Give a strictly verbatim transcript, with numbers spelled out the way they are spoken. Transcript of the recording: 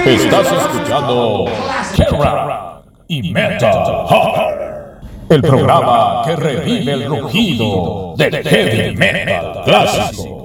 Estás escuchando Kerrang y Metal Hammer, el programa que revive el rugido del heavy metal clásico.